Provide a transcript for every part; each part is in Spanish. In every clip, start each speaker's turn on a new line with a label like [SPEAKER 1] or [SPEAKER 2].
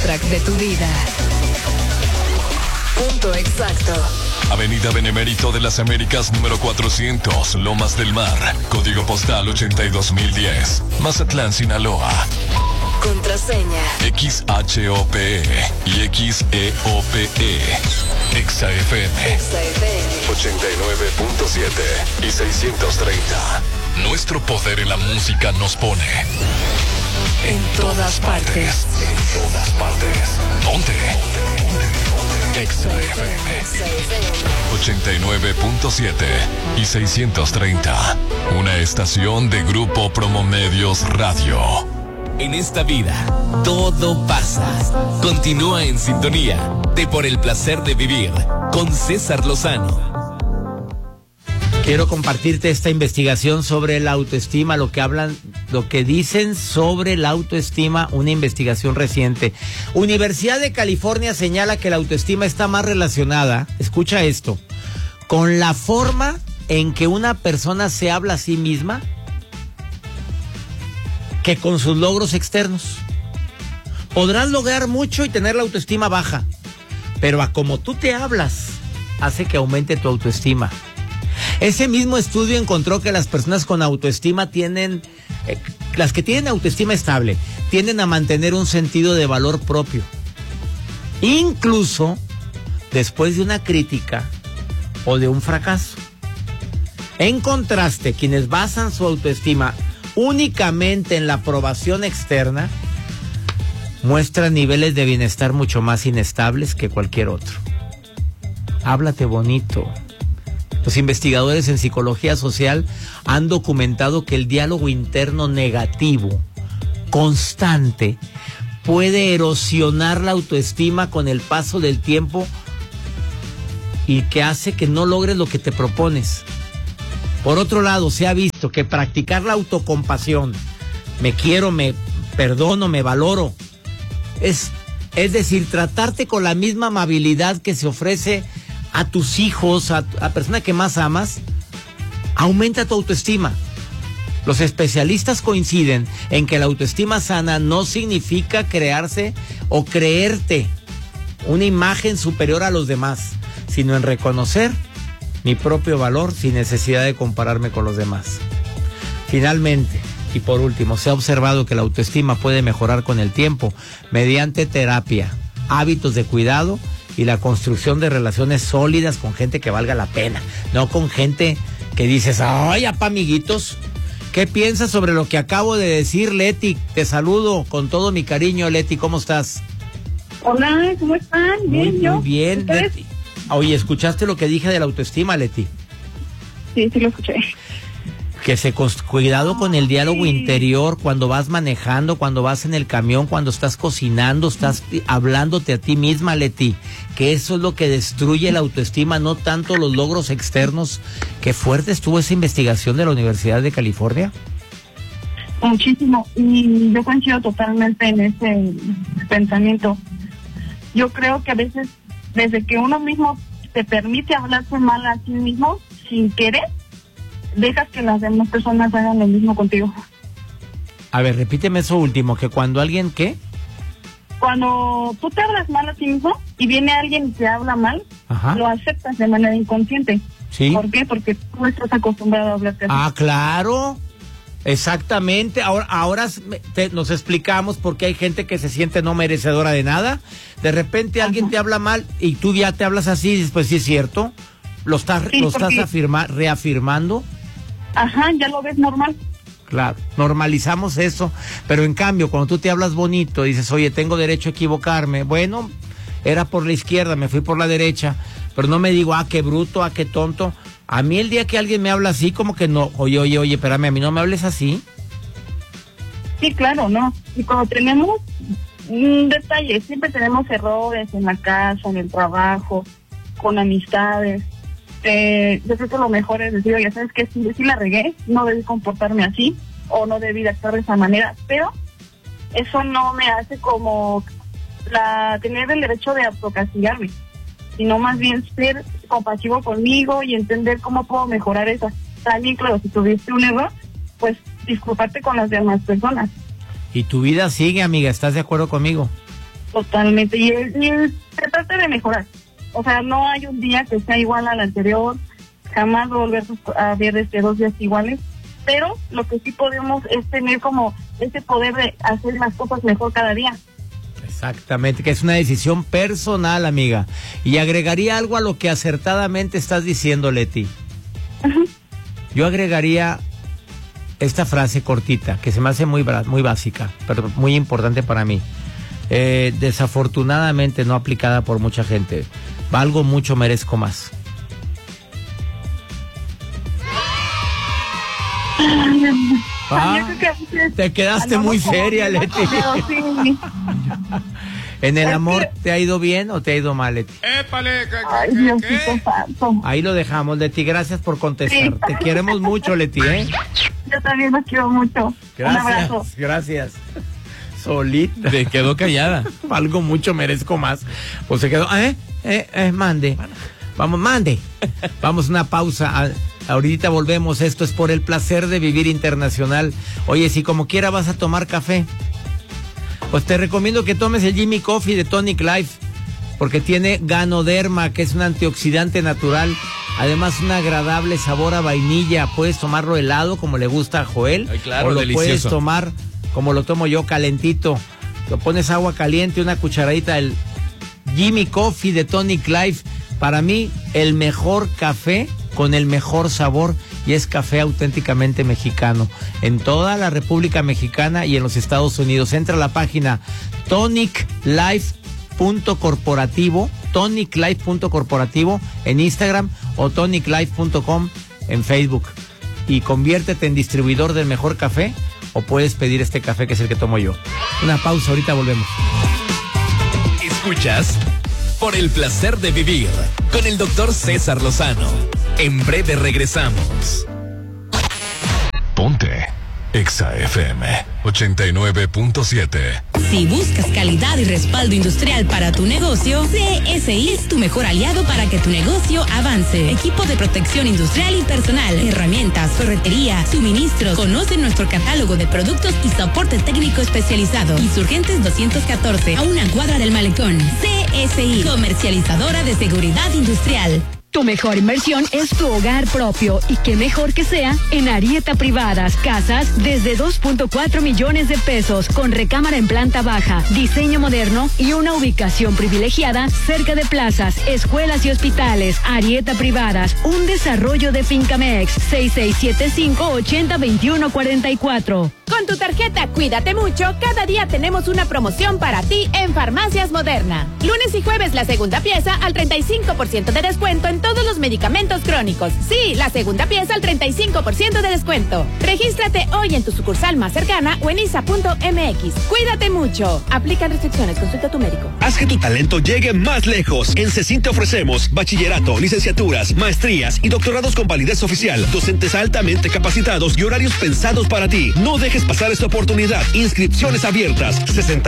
[SPEAKER 1] Track de tu vida. Punto exacto.
[SPEAKER 2] Avenida Benemérito de las Américas número 400, Lomas del Mar, código postal 82010, Mazatlán, Sinaloa.
[SPEAKER 1] Contraseña
[SPEAKER 2] XHOPE y XEOPE. XAFM 89.7 y 630. Nuestro poder en la música nos pone
[SPEAKER 1] en todas partes.
[SPEAKER 2] En todas partes. ¿Dónde? XAFM 89.7 y 630. Una estación de Grupo Promomedios Radio.
[SPEAKER 3] En esta vida, todo pasa. Continúa en sintonía de Por el Placer de Vivir con César Lozano.
[SPEAKER 4] Quiero compartirte esta investigación sobre la autoestima, lo que dicen sobre la autoestima, una investigación reciente. Universidad de California señala que la autoestima está más relacionada, escucha esto, con la forma en que una persona se habla a sí misma que con sus logros externos. Podrás lograr mucho y tener la autoestima baja, pero a como tú te hablas, hace que aumente tu autoestima. Ese mismo estudio encontró que las personas con autoestima las que tienen autoestima estable, tienden a mantener un sentido de valor propio, incluso después de una crítica o de un fracaso. En contraste, quienes basan su autoestima únicamente en la aprobación externa, muestran niveles de bienestar mucho más inestables que cualquier otro. Háblate bonito. Los investigadores en psicología social han documentado que el diálogo interno negativo, constante, puede erosionar la autoestima con el paso del tiempo y que hace que no logres lo que te propones. Por otro lado, se ha visto que practicar la autocompasión, me quiero, me perdono, me valoro, es decir, tratarte con la misma amabilidad que se ofrece a tus hijos, a la persona que más amas, aumenta tu autoestima. Los especialistas coinciden en que la autoestima sana no significa crearse o creerte una imagen superior a los demás, sino en reconocer mi propio valor sin necesidad de compararme con los demás. Finalmente, y por último, se ha observado que la autoestima puede mejorar con el tiempo mediante terapia, hábitos de cuidado y la construcción de relaciones sólidas con gente que valga la pena, no con gente que dices, ay, apa, amiguitos. ¿Qué piensas sobre lo que acabo de decir, Leti? Te saludo con todo mi cariño, Leti, ¿cómo estás?
[SPEAKER 5] Hola, ¿cómo están? Bien,
[SPEAKER 4] muy,
[SPEAKER 5] yo.
[SPEAKER 4] Muy bien, Leti. Oye, ¿escuchaste lo que dije de la autoestima, Leti?
[SPEAKER 5] Sí, lo escuché.
[SPEAKER 4] Que cuidado con el diálogo interior cuando vas manejando, cuando vas en el camión, cuando estás cocinando, estás hablándote a ti misma, Leti, que eso es lo que destruye la autoestima, no tanto los logros externos. Qué fuerte estuvo esa investigación de la Universidad de California.
[SPEAKER 5] Muchísimo, y yo coincido totalmente en ese pensamiento. Yo creo que a veces, desde que uno mismo te permite hablarse mal a sí mismo, sin querer, dejas que las demás personas hagan lo mismo contigo.
[SPEAKER 4] A ver, repíteme eso último, que cuando alguien, ¿qué?
[SPEAKER 5] Cuando tú te hablas mal a ti mismo y viene alguien y te habla mal, ajá, lo aceptas de manera inconsciente.
[SPEAKER 4] ¿Sí?
[SPEAKER 5] ¿Por qué? Porque tú estás acostumbrado a hablarte así.
[SPEAKER 4] Ah, claro, exactamente. Ahora nos explicamos por qué hay gente que se siente no merecedora de nada. De repente, ajá, alguien te habla mal y tú ya te hablas así y dices, pues sí es cierto. Lo estás reafirmando.
[SPEAKER 5] Ajá, ya lo ves normal.
[SPEAKER 4] Claro, normalizamos eso, pero en cambio, cuando tú te hablas bonito, dices, oye, tengo derecho a equivocarme. Bueno, era por la izquierda, me fui por la derecha, pero no me digo, qué bruto, qué tonto. A mí el día que alguien me habla así, como que no, oye, espérame, a mí no me hables así.
[SPEAKER 5] Sí, claro, no. Y cuando tenemos un detalle, siempre tenemos errores en la casa, en el trabajo, con amistades. Yo creo que lo mejor es decir, ya sabes que si la regué, no debí comportarme así o no debí actuar de esa manera, pero eso no me hace como tener el derecho de autocastigarme, sino más bien ser compasivo conmigo y entender cómo puedo mejorar eso. También, claro, si tuviste un error, pues disculparte con las demás personas.
[SPEAKER 4] Y tu vida sigue, amiga, ¿estás de acuerdo conmigo?
[SPEAKER 5] Totalmente. Y se trata de mejorar. O sea, no hay un día que sea igual al anterior, jamás volver a ver 2 días iguales, pero lo que sí podemos es tener como ese poder de hacer las cosas mejor cada día.
[SPEAKER 4] Exactamente, que es una decisión personal, amiga. Y agregaría algo a lo que acertadamente estás diciendo, Leti. Uh-huh. Yo agregaría esta frase cortita, que se me hace muy básica, pero muy importante para mí. Desafortunadamente no aplicada por mucha gente. Valgo mucho, merezco más. Te quedaste muy seria, Leti. Sí. ¿En el amor te ha ido bien o te ha ido mal, Leti?
[SPEAKER 5] Ay, Diosito santo.
[SPEAKER 4] Ahí lo dejamos, Leti. Gracias por contestar. Sí. Te queremos mucho, Leti, ¿eh?
[SPEAKER 5] Yo también los quiero mucho.
[SPEAKER 4] Gracias,
[SPEAKER 5] un abrazo.
[SPEAKER 4] Gracias. Solita.
[SPEAKER 3] Te quedó callada.
[SPEAKER 4] Valgo mucho, merezco más. Pues se quedó. Mande. Vamos, mande. Vamos a una pausa. Ahorita volvemos. Esto es Por el Placer de Vivir Internacional. Oye, si como quiera vas a tomar café, pues te recomiendo que tomes el Jimmy Coffee de Tonic Life, porque tiene Ganoderma, que es un antioxidante natural. Además, un agradable sabor a vainilla. Puedes tomarlo helado, como le gusta a Joel.
[SPEAKER 3] Ay, claro,
[SPEAKER 4] o lo
[SPEAKER 3] delicioso.
[SPEAKER 4] puedes tomar como lo tomo yo, calentito. Lo pones agua caliente, una cucharadita del Jimmy Coffee de Tonic Life. Para mí, el mejor café con el mejor sabor, y es café auténticamente mexicano. En toda la República Mexicana y en los Estados Unidos. Entra a la página toniclife.corporativo en Instagram o toniclife.com en Facebook. Y conviértete en distribuidor del mejor café, o puedes pedir este café que es el que tomo yo. Una pausa, ahorita volvemos.
[SPEAKER 3] Escuchas Por el Placer de Vivir con el doctor César Lozano. En breve regresamos.
[SPEAKER 2] Ponte Exa FM 89.7.
[SPEAKER 6] Si buscas calidad y respaldo industrial para tu negocio, CSI es tu mejor aliado para que tu negocio avance. Equipo de protección industrial y personal, herramientas, ferretería, suministros. Conoce nuestro catálogo de productos y soporte técnico especializado. Insurgentes 214, a una cuadra del Malecón. CSI, comercializadora de seguridad industrial.
[SPEAKER 7] Tu mejor inversión es tu hogar propio, y qué mejor que sea en Arieta Privadas. Casas desde 2.4 millones de pesos con recámara en planta baja, diseño moderno y una ubicación privilegiada cerca de plazas, escuelas y hospitales. Arieta Privadas, un desarrollo de Fincamex. 6675-802144.
[SPEAKER 8] Con tu tarjeta Cuídate Mucho, cada día tenemos una promoción para ti en Farmacias Moderna. Lunes y jueves la segunda pieza al 35% de descuento en todos los medicamentos crónicos. Sí, la segunda pieza al 35% de descuento. Regístrate hoy en tu sucursal más cercana o en isa.mx. Cuídate mucho. Aplican restricciones. Consulta a tu médico.
[SPEAKER 9] Haz que tu talento llegue más lejos. En CECIN te ofrecemos bachillerato, licenciaturas, maestrías y doctorados con validez oficial. Docentes altamente capacitados y horarios pensados para ti. No dejes pasar esta oportunidad. Inscripciones abiertas.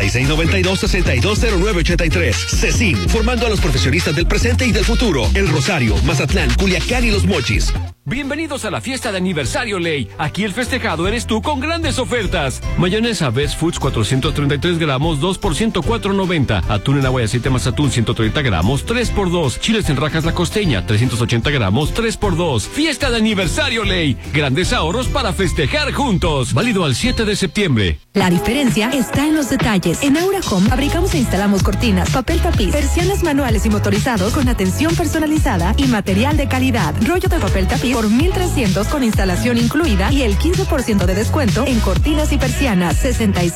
[SPEAKER 9] 6692-620983. CECIN, formando a los profesionistas del presente y del futuro. El Rosario, Mazatlán, Culiacán y Los Mochis.
[SPEAKER 10] Bienvenidos a la fiesta de aniversario Ley. Aquí el festejado eres tú con grandes ofertas. Mayonesa Best Foods 433 gramos, 2 por 104.90. Atún en agua y aceite más atún 130 gramos, 3 por 2. Chiles en rajas La Costeña 380 gramos, 3 por 2. Fiesta de aniversario Ley. Grandes ahorros para festejar juntos. Válido al 7 de septiembre.
[SPEAKER 7] La diferencia está en los detalles. En Aura Home fabricamos e instalamos cortinas, papel tapiz, persianas manuales y motorizados con atención personalizada y material de calidad. Rollo de papel tapiz por 1,300 con instalación incluida y el 15% de descuento en cortinas y persianas.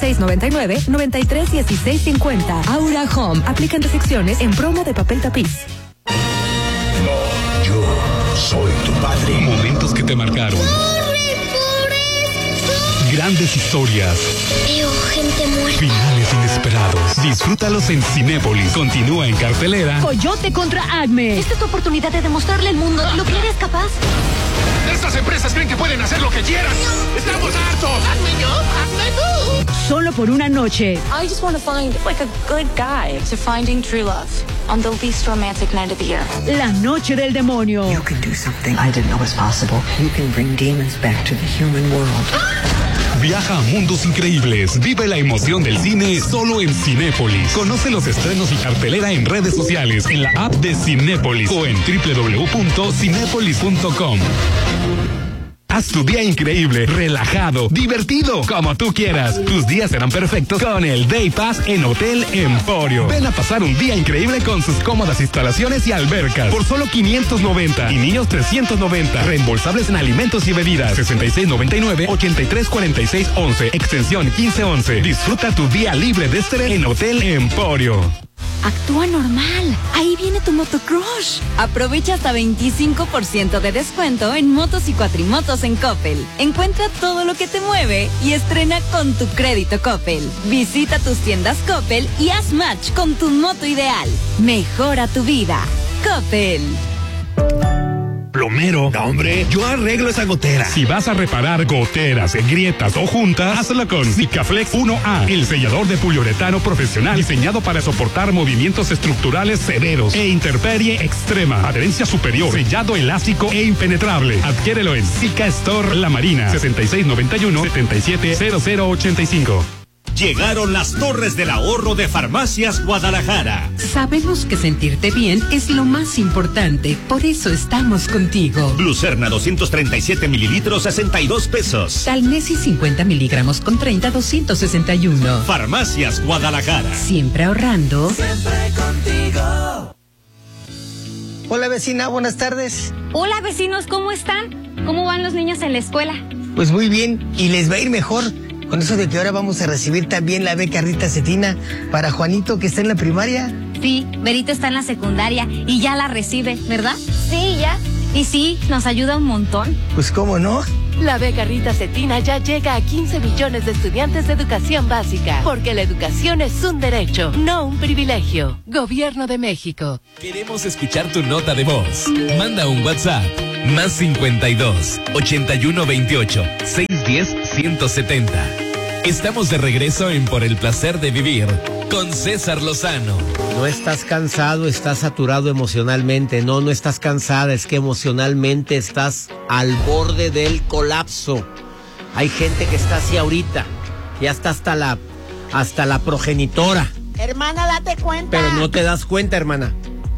[SPEAKER 7] 6699-931650. Aura Home. Aplican restricciones en promo de papel tapiz.
[SPEAKER 2] Yo soy tu padre.
[SPEAKER 10] Momentos que te marcaron. Grandes historias.
[SPEAKER 11] Veo gente muerta.
[SPEAKER 10] Finales inesperados. Disfrútalos en Cinépolis. Continúa en cartelera.
[SPEAKER 7] Coyote contra Acme.
[SPEAKER 11] Esta es tu oportunidad de demostrarle al mundo lo que eres capaz.
[SPEAKER 9] Estas empresas creen que pueden hacer lo que quieran. ¡Estamos hartos!
[SPEAKER 11] Hazme yo, hazme tú.
[SPEAKER 7] Solo por una noche.
[SPEAKER 12] I just want to find like a good guy to finding true love on the least romantic night of the year.
[SPEAKER 7] La noche del demonio.
[SPEAKER 13] You can do something I didn't know was possible. You can bring demons back to the human world. Viaja a mundos increíbles. Vive la emoción del cine solo en Cinépolis. Conoce los estrenos y cartelera en redes sociales, en la app de Cinépolis o en www.cinépolis.com. Haz tu día increíble, relajado, divertido, como tú quieras. Tus días serán perfectos con el Day Pass en Hotel Emporio. Ven a pasar un día increíble con sus cómodas instalaciones y albercas por solo 590 y niños 390. Reembolsables en alimentos y bebidas. 6699-834611, extensión 1511. Disfruta tu día libre de estrés en Hotel Emporio.
[SPEAKER 14] Actúa normal. Ahí viene tu motocrush. Aprovecha hasta 25% de descuento en motos y cuatrimotos en Coppel. Encuentra todo lo que te mueve y estrena con tu crédito Coppel. Visita tus tiendas Coppel y haz match con tu moto ideal. Mejora tu vida. Coppel.
[SPEAKER 9] Plomero. No, hombre, yo arreglo esa gotera.
[SPEAKER 13] Si vas a reparar goteras, grietas o juntas, hazlo con Sikaflex 1A, el sellador de poliuretano profesional diseñado para soportar movimientos estructurales severos e intemperie extrema. Adherencia superior, sellado elástico e impenetrable. Adquiérelo en Sika Store La Marina, 6691-770085.
[SPEAKER 15] Llegaron las Torres del Ahorro de Farmacias Guadalajara.
[SPEAKER 16] Sabemos que sentirte bien es lo más importante, por eso estamos contigo.
[SPEAKER 15] Glucerna 237 mililitros, 62 pesos.
[SPEAKER 16] Talnesi 50 miligramos con 30, 261.
[SPEAKER 15] Farmacias Guadalajara.
[SPEAKER 16] Siempre ahorrando.
[SPEAKER 17] Siempre contigo.
[SPEAKER 18] Hola vecina, buenas tardes.
[SPEAKER 19] Hola vecinos, ¿cómo están? ¿Cómo van los niños en la escuela?
[SPEAKER 18] Pues muy bien, y les va a ir mejor. Con eso de que ahora vamos a recibir también la beca Rita Cetina para Juanito, que está en la primaria.
[SPEAKER 19] Sí, Berito está en la secundaria y ya la recibe, ¿verdad? Sí, ya. Y sí, nos ayuda un montón.
[SPEAKER 18] Pues cómo no.
[SPEAKER 20] La beca Rita Cetina ya llega a 15 millones de estudiantes de educación básica, porque la educación es un derecho, no un privilegio. Gobierno de México.
[SPEAKER 3] Queremos escuchar tu nota de voz. Manda un WhatsApp. Más 52 81 28 610 170. Estamos de regreso en Por el Placer de Vivir con César Lozano.
[SPEAKER 4] No estás cansado, estás saturado emocionalmente. No estás cansada, es que emocionalmente estás al borde del colapso. Hay gente que está así ahorita, ya está hasta la progenitora.
[SPEAKER 21] Hermana, date cuenta.
[SPEAKER 4] Pero no te das cuenta, hermana.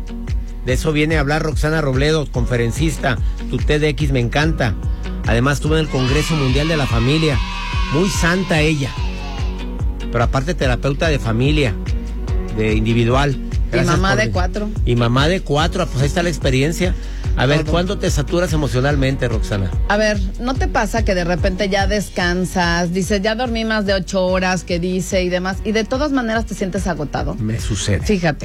[SPEAKER 4] De eso viene a hablar Roxana Robledo, conferencista. Tu TEDx me encanta. Además estuvo en el Congreso Mundial de la Familia. Muy santa ella. Pero aparte terapeuta de familia, de individual.
[SPEAKER 22] Gracias. Y mamá de 4.
[SPEAKER 4] Y mamá de 4, pues ahí está la experiencia. A ver, ¿cuándo te saturas emocionalmente, Roxana?
[SPEAKER 22] A ver, ¿no te pasa que de repente ya descansas, dices, ya dormí más de 8 horas, que dice y demás, y de todas maneras te sientes agotado?
[SPEAKER 4] Me sucede.
[SPEAKER 22] Fíjate.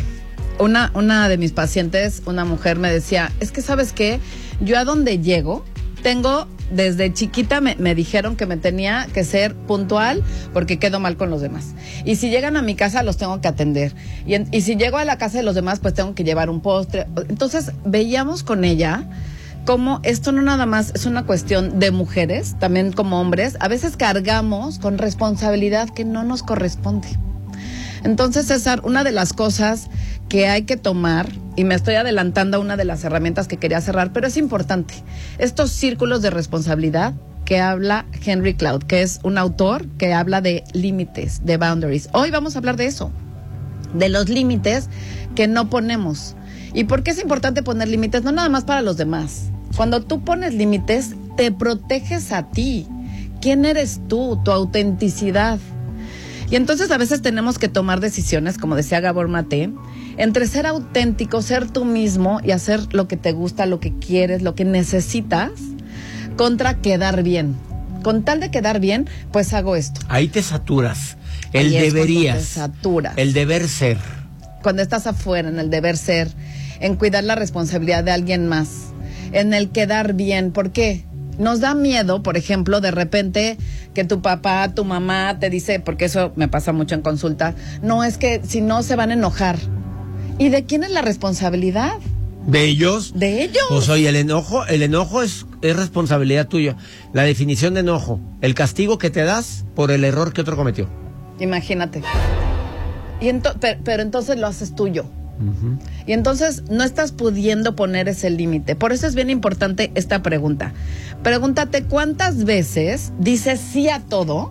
[SPEAKER 22] Una de mis pacientes, una mujer, me decía, es que ¿sabes qué? Yo a donde llego, desde chiquita me dijeron que me tenía que ser puntual porque quedo mal con los demás. Y si llegan a mi casa, los tengo que atender. Y si llego a la casa de los demás, pues tengo que llevar un postre. Entonces, veíamos con ella cómo esto no nada más es una cuestión de mujeres, también como hombres. A veces cargamos con responsabilidad que no nos corresponde. Entonces, César, una de las cosas que hay que tomar, y me estoy adelantando a una de las herramientas que quería cerrar, pero es importante, estos círculos de responsabilidad que habla Henry Cloud, que es un autor que habla de límites, de boundaries. Hoy vamos a hablar de eso, de los límites que no ponemos. ¿Y por qué es importante poner límites? No nada más para los demás. Cuando tú pones límites, te proteges a ti. ¿Quién eres tú? Tu autenticidad. Y entonces a veces tenemos que tomar decisiones, como decía Gabor Maté, entre ser auténtico, ser tú mismo y hacer lo que te gusta, lo que quieres, lo que necesitas, contra quedar bien. Con tal de quedar bien, pues hago esto.
[SPEAKER 4] Ahí te saturas. El deberías.
[SPEAKER 22] Te saturas.
[SPEAKER 4] El deber ser.
[SPEAKER 22] Cuando estás afuera, en el deber ser, en cuidar la responsabilidad de alguien más, en el quedar bien. ¿Por qué? Nos da miedo, por ejemplo, de repente que tu papá, tu mamá te dice, porque eso me pasa mucho en consulta, no, es que si no se van a enojar. ¿Y de quién es la responsabilidad?
[SPEAKER 4] ¿De ellos?
[SPEAKER 22] De ellos.
[SPEAKER 4] Pues oye, el enojo es responsabilidad tuya. La definición de enojo, el castigo que te das por el error que otro cometió.
[SPEAKER 22] Imagínate. Pero entonces lo haces tuyo. Y entonces no estás pudiendo poner ese límite. Por eso es bien importante esta pregunta. Pregúntate cuántas veces dices sí a todo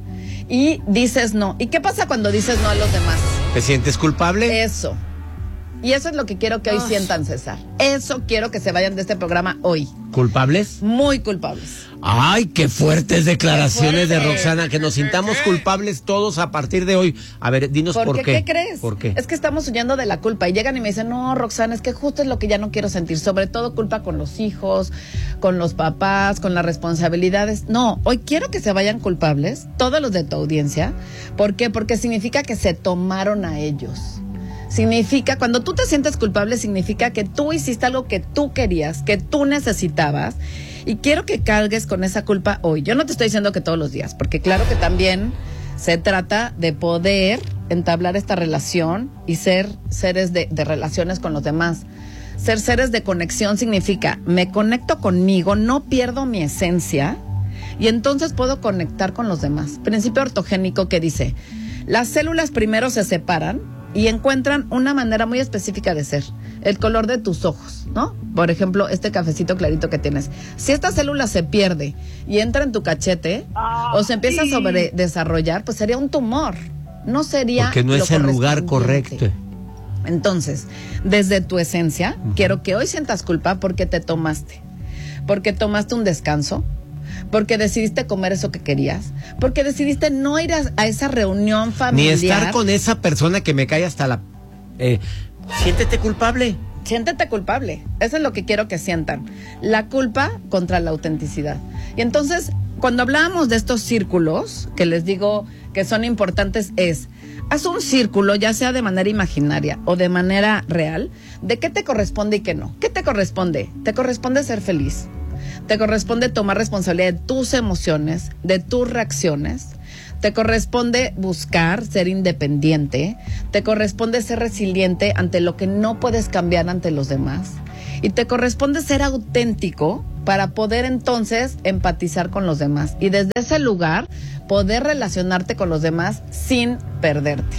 [SPEAKER 22] y dices no. ¿Y qué pasa cuando dices no a los demás?
[SPEAKER 4] ¿Te sientes culpable?
[SPEAKER 22] Eso. Y eso es lo que quiero que hoy sientan, César. Eso quiero que se vayan de este programa hoy.
[SPEAKER 4] ¿Culpables?
[SPEAKER 22] Muy culpables.
[SPEAKER 4] Ay, qué fuertes declaraciones de Roxana, que nos sintamos culpables todos a partir de hoy. A ver, dinos por qué.
[SPEAKER 22] ¿Qué crees?
[SPEAKER 4] ¿Por qué?
[SPEAKER 22] Es que estamos huyendo de la culpa y llegan y me dicen, no, Roxana, es que justo es lo que ya no quiero sentir, sobre todo culpa con los hijos, con los papás, con las responsabilidades. No, hoy quiero que se vayan culpables, todos los de tu audiencia. ¿Por qué? Porque significa que se tomaron a ellos. Significa, cuando tú te sientes culpable, significa que tú hiciste algo que tú querías, que tú necesitabas, y quiero que cargues con esa culpa hoy. Yo no te estoy diciendo que todos los días, porque claro que también se trata de poder entablar esta relación y ser seres de relaciones con los demás. Ser seres de conexión significa, me conecto conmigo, no pierdo mi esencia, y entonces puedo conectar con los demás. Principio ortogénico que dice, las células primero se separan y encuentran una manera muy específica de ser. El color de tus ojos, ¿no? Por ejemplo, este cafecito clarito que tienes. Si esta célula se pierde y entra en tu cachete o se empieza a sobredesarrollar, pues sería un tumor. No sería
[SPEAKER 4] porque no es el lugar correcto.
[SPEAKER 22] Entonces, desde tu esencia, quiero que hoy sientas culpa porque te tomaste. Porque tomaste un descanso. Porque decidiste comer eso que querías. Porque decidiste no ir a esa reunión familiar.
[SPEAKER 4] Ni estar con esa persona que me cae hasta la... siéntete culpable.
[SPEAKER 22] Siéntete culpable. Eso es lo que quiero que sientan. La culpa contra la autenticidad. Y entonces, cuando hablábamos de estos círculos, que les digo que son importantes, haz un círculo, ya sea de manera imaginaria o de manera real, de qué te corresponde y qué no. ¿Qué te corresponde? Te corresponde ser feliz. Te corresponde tomar responsabilidad de tus emociones, de tus reacciones. Te corresponde buscar ser independiente. Te corresponde ser resiliente ante lo que no puedes cambiar ante los demás. Y te corresponde ser auténtico para poder entonces empatizar con los demás. Y desde ese lugar poder relacionarte con los demás sin perderte.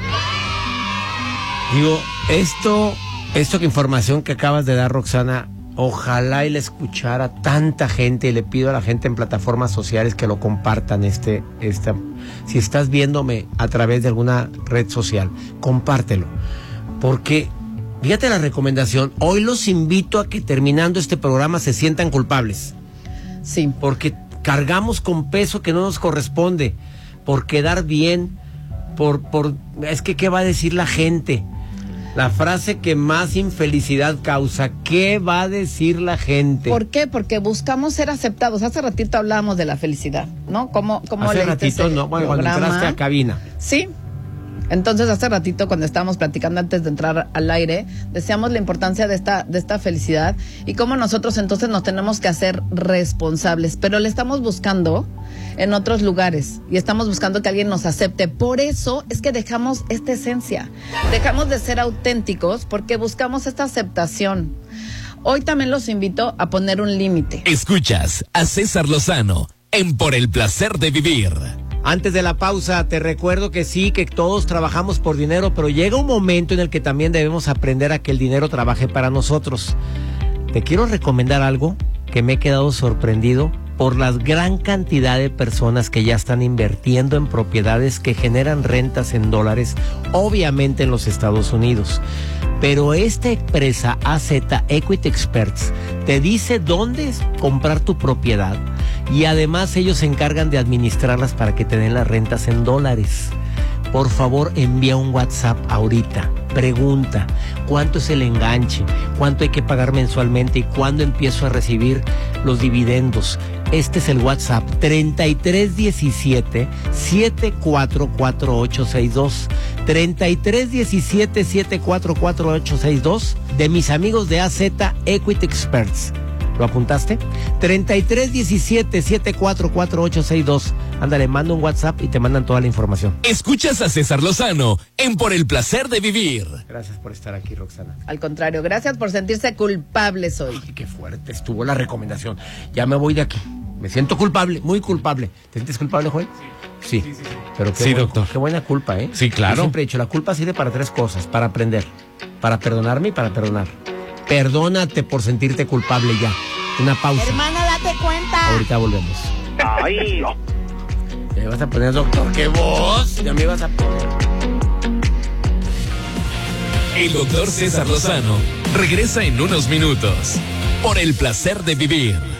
[SPEAKER 4] Digo, esto que información que acabas de dar, Roxana, ojalá y la escuchara tanta gente, y le pido a la gente en plataformas sociales que lo compartan. Si estás viéndome a través de alguna red social, compártelo. Porque, fíjate la recomendación, hoy los invito a que terminando este programa se sientan culpables.
[SPEAKER 22] Sí.
[SPEAKER 4] Porque cargamos con peso que no nos corresponde, por quedar bien, es que ¿qué va a decir la gente? La frase que más infelicidad causa, ¿qué va a decir la gente?
[SPEAKER 22] ¿Por qué? Porque buscamos ser aceptados. Hace ratito hablábamos de la felicidad, ¿no? ¿Cómo
[SPEAKER 4] hace ratito, no, bueno, cuando entraste a cabina.
[SPEAKER 22] Sí. Entonces, hace ratito, cuando estábamos platicando antes de entrar al aire, decíamos la importancia de esta felicidad y cómo nosotros entonces nos tenemos que hacer responsables, pero le estamos buscando en otros lugares y estamos buscando que alguien nos acepte. Por eso es que dejamos esta esencia, dejamos de ser auténticos porque buscamos esta aceptación. Hoy también los invito a poner un límite.
[SPEAKER 3] Escuchas a César Lozano en Por el Placer de Vivir.
[SPEAKER 4] Antes de la pausa, te recuerdo que sí, que todos trabajamos por dinero, pero llega un momento en el que también debemos aprender a que el dinero trabaje para nosotros. Te quiero recomendar algo que me he quedado sorprendido por la gran cantidad de personas que ya están invirtiendo en propiedades que generan rentas en dólares, obviamente en los Estados Unidos. Pero esta empresa AZ Equity Experts te dice dónde comprar tu propiedad y además ellos se encargan de administrarlas para que te den las rentas en dólares. Por favor, envía un WhatsApp ahorita. Pregunta, ¿cuánto es el enganche? ¿Cuánto hay que pagar mensualmente? ¿Y cuándo empiezo a recibir los dividendos? Este es el WhatsApp, 3317-744862. 3317-744862 de mis amigos de AZ Equity Experts. ¿Lo apuntaste? 3317-744862. Ándale, manda un WhatsApp y te mandan toda la información.
[SPEAKER 3] Escuchas a César Lozano en Por el Placer de Vivir.
[SPEAKER 4] Gracias por estar aquí, Roxana.
[SPEAKER 22] Al contrario, gracias por sentirse culpables hoy.
[SPEAKER 4] Ay, qué fuerte estuvo la recomendación. Ya me voy de aquí. Me siento culpable, muy culpable. ¿Te sientes culpable, Joel? Sí. Pero qué
[SPEAKER 3] sí, doctor.
[SPEAKER 4] Qué buena culpa, ¿eh?
[SPEAKER 3] Sí, claro.
[SPEAKER 4] Yo siempre he dicho, la culpa sirve para tres cosas. Para aprender, para perdonarme y para perdonar. Perdónate por sentirte culpable ya. Una pausa.
[SPEAKER 1] Hermana, date cuenta.
[SPEAKER 4] Ahorita volvemos.
[SPEAKER 21] Ay.
[SPEAKER 4] Me vas a poner, doctor, qué voz. Ya me vas a poner.
[SPEAKER 3] El doctor César Lozano regresa en unos minutos por el placer de vivir.